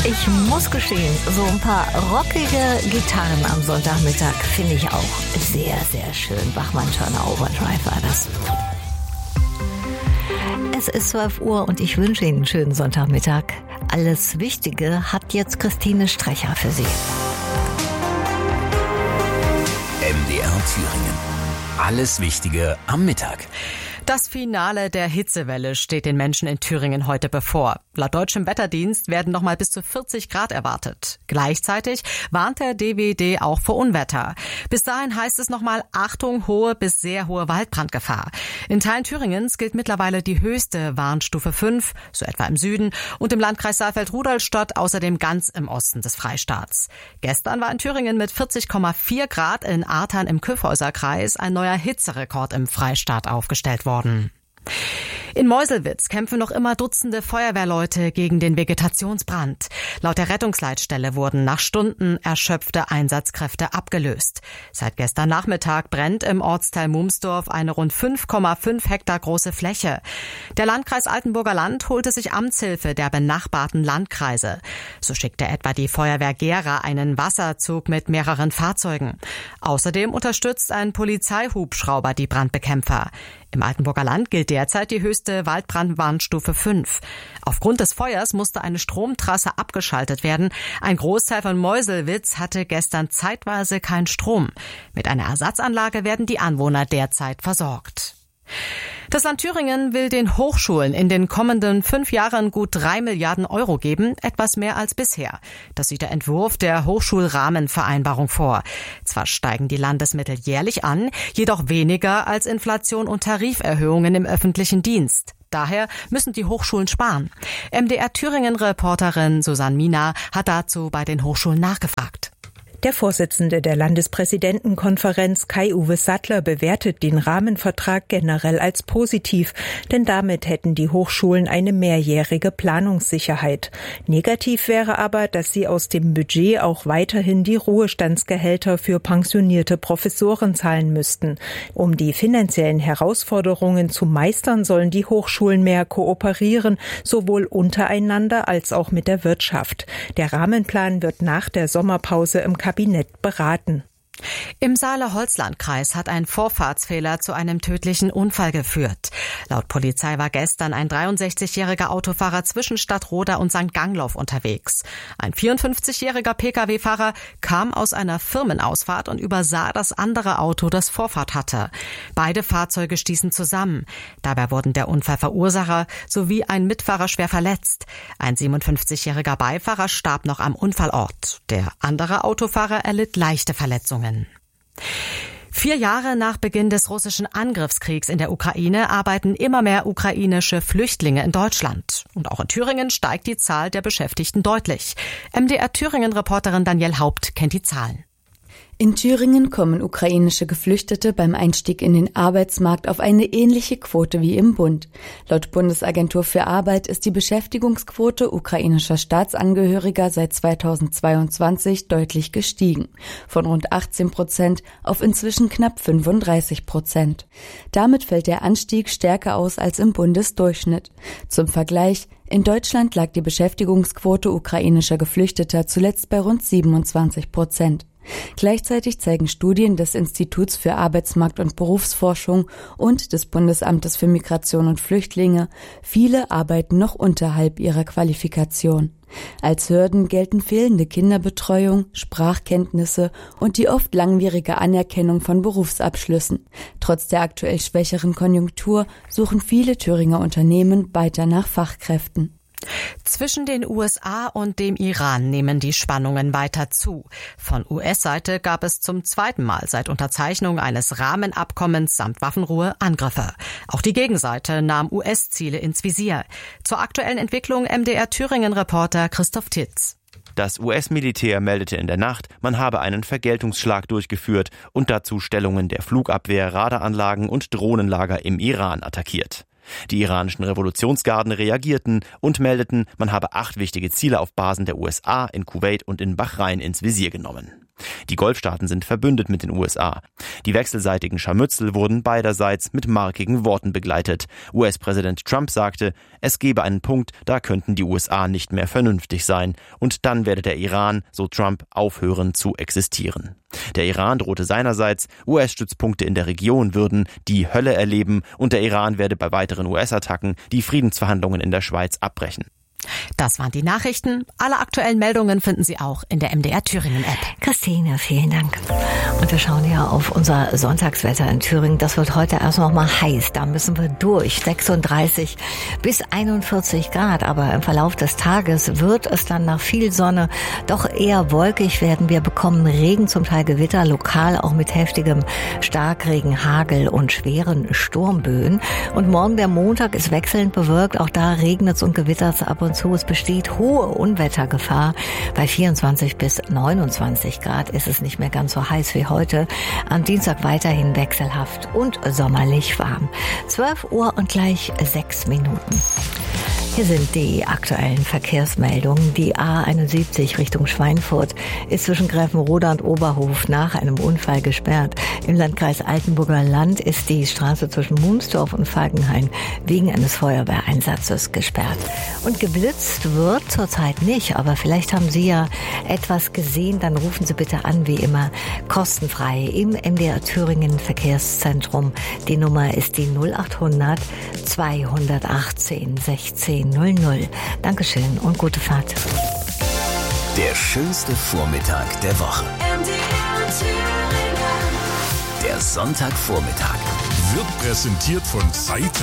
Ich muss gestehen, so ein paar rockige Gitarren am Sonntagmittag finde ich auch sehr, sehr schön. Bachmann-Turner Overdrive war das. Es ist 12 Uhr und ich wünsche Ihnen einen schönen Sonntagmittag. Alles Wichtige hat jetzt Christine Strecher für Sie. MDR Thüringen. Alles Wichtige am Mittag. Das Finale der Hitzewelle steht den Menschen in Thüringen heute bevor. Laut deutschem Wetterdienst werden noch mal bis zu 40 Grad erwartet. Gleichzeitig warnt der DWD auch vor Unwetter. Bis dahin heißt es noch mal Achtung, hohe bis sehr hohe Waldbrandgefahr. In Teilen Thüringens gilt mittlerweile die höchste Warnstufe 5, so etwa im Süden, und im Landkreis Saalfeld-Rudolstadt außerdem ganz im Osten des Freistaats. Gestern war in Thüringen mit 40,4 Grad in Artern im Kyffhäuserkreis ein neuer Hitzerekord im Freistaat aufgestellt worden. In Meuselwitz kämpfen noch immer Dutzende Feuerwehrleute gegen den Vegetationsbrand. Laut der Rettungsleitstelle wurden nach Stunden erschöpfte Einsatzkräfte abgelöst. Seit gestern Nachmittag brennt im Ortsteil Mumsdorf eine rund 5,5 Hektar große Fläche. Der Landkreis Altenburger Land holte sich Amtshilfe der benachbarten Landkreise. So schickte etwa die Feuerwehr Gera einen Wasserzug mit mehreren Fahrzeugen. Außerdem unterstützt ein Polizeihubschrauber die Brandbekämpfer. Im Altenburger Land gilt derzeit die höchste Waldbrandwarnstufe 5. Aufgrund des Feuers musste eine Stromtrasse abgeschaltet werden. Ein Großteil von Meuselwitz hatte gestern zeitweise keinen Strom. Mit einer Ersatzanlage werden die Anwohner derzeit versorgt. Das Land Thüringen will den Hochschulen in den kommenden 5 Jahren gut 3 Milliarden Euro geben, etwas mehr als bisher. Das sieht der Entwurf der Hochschulrahmenvereinbarung vor. Zwar steigen die Landesmittel jährlich an, jedoch weniger als Inflation und Tariferhöhungen im öffentlichen Dienst. Daher müssen die Hochschulen sparen. MDR Thüringen-Reporterin Susanne Mina hat dazu bei den Hochschulen nachgefragt. Der Vorsitzende der Landespräsidentenkonferenz Kai-Uwe Sattler bewertet den Rahmenvertrag generell als positiv, denn damit hätten die Hochschulen eine mehrjährige Planungssicherheit. Negativ wäre aber, dass sie aus dem Budget auch weiterhin die Ruhestandsgehälter für pensionierte Professoren zahlen müssten. Um die finanziellen Herausforderungen zu meistern, sollen die Hochschulen mehr kooperieren, sowohl untereinander als auch mit der Wirtschaft. Der Rahmenplan wird nach der Sommerpause im Kabinett beraten. Im Saale-Holzland-Kreis hat ein Vorfahrtsfehler zu einem tödlichen Unfall geführt. Laut Polizei war gestern ein 63-jähriger Autofahrer zwischen Stadtroda und St. Gangloff unterwegs. Ein 54-jähriger Pkw-Fahrer kam aus einer Firmenausfahrt und übersah das andere Auto, das Vorfahrt hatte. Beide Fahrzeuge stießen zusammen. Dabei wurden der Unfallverursacher sowie ein Mitfahrer schwer verletzt. Ein 57-jähriger Beifahrer starb noch am Unfallort. Der andere Autofahrer erlitt leichte Verletzungen. 4 Jahre nach Beginn des russischen Angriffskriegs in der Ukraine arbeiten immer mehr ukrainische Flüchtlinge in Deutschland. Und auch in Thüringen steigt die Zahl der Beschäftigten deutlich. MDR Thüringen-Reporterin Danielle Haupt kennt die Zahlen. In Thüringen kommen ukrainische Geflüchtete beim Einstieg in den Arbeitsmarkt auf eine ähnliche Quote wie im Bund. Laut Bundesagentur für Arbeit ist die Beschäftigungsquote ukrainischer Staatsangehöriger seit 2022 deutlich gestiegen, von rund 18% auf inzwischen knapp 35%. Damit fällt der Anstieg stärker aus als im Bundesdurchschnitt. Zum Vergleich: In Deutschland lag die Beschäftigungsquote ukrainischer Geflüchteter zuletzt bei rund 27%. Gleichzeitig zeigen Studien des Instituts für Arbeitsmarkt- und Berufsforschung und des Bundesamtes für Migration und Flüchtlinge, viele arbeiten noch unterhalb ihrer Qualifikation. Als Hürden gelten fehlende Kinderbetreuung, Sprachkenntnisse und die oft langwierige Anerkennung von Berufsabschlüssen. Trotz der aktuell schwächeren Konjunktur suchen viele Thüringer Unternehmen weiter nach Fachkräften. Zwischen den USA und dem Iran nehmen die Spannungen weiter zu. Von US-Seite gab es zum 2. Mal seit Unterzeichnung eines Rahmenabkommens samt Waffenruhe Angriffe. Auch die Gegenseite nahm US-Ziele ins Visier. Zur aktuellen Entwicklung MDR Thüringen-Reporter Christoph Titz. Das US-Militär meldete in der Nacht, man habe einen Vergeltungsschlag durchgeführt und dazu Stellungen der Flugabwehr, Radaranlagen und Drohnenlager im Iran attackiert. Die iranischen Revolutionsgarden reagierten und meldeten, man habe 8 wichtige Ziele auf Basen der USA in Kuwait und in Bahrain ins Visier genommen. Die Golfstaaten sind verbündet mit den USA. Die wechselseitigen Scharmützel wurden beiderseits mit markigen Worten begleitet. US-Präsident Trump sagte, es gebe einen Punkt, da könnten die USA nicht mehr vernünftig sein. Und dann werde der Iran, so Trump, aufhören zu existieren. Der Iran drohte seinerseits, US-Stützpunkte in der Region würden die Hölle erleben und der Iran werde bei weiteren US-Attacken die Friedensverhandlungen in der Schweiz abbrechen. Das waren die Nachrichten. Alle aktuellen Meldungen finden Sie auch in der MDR Thüringen-App. Christine, vielen Dank. Und wir schauen ja auf unser Sonntagswetter in Thüringen. Das wird heute erst noch mal heiß. Da müssen wir durch. 36 bis 41 Grad. Aber im Verlauf des Tages wird es dann nach viel Sonne doch eher wolkig werden. Wir bekommen Regen, zum Teil Gewitter, lokal auch mit heftigem Starkregen, Hagel und schweren Sturmböen. Und morgen der Montag ist wechselnd bewölkt. Auch da regnet es und gewittert es ab und zu. Es besteht hohe Unwettergefahr. Bei 24 bis 29 Grad ist es nicht mehr ganz so heiß wie heute. Am Dienstag weiterhin wechselhaft und sommerlich warm. 12 Uhr und gleich 6 Minuten. Hier sind die aktuellen Verkehrsmeldungen. Die A71 Richtung Schweinfurt ist zwischen Gräfenroda und Oberhof nach einem Unfall gesperrt. Im Landkreis Altenburger Land ist die Straße zwischen Muhmsdorf und Falkenhain wegen eines Feuerwehreinsatzes gesperrt. Und geblitzt wird zurzeit nicht, aber vielleicht haben Sie ja etwas gesehen, dann rufen Sie bitte an, wie immer, kostenfrei im MDR Thüringen Verkehrszentrum. Die Nummer ist die 0800 218 16 00. Dankeschön und gute Fahrt. Der schönste Vormittag der Woche. Der Sonntagvormittag wird präsentiert von Zeiten.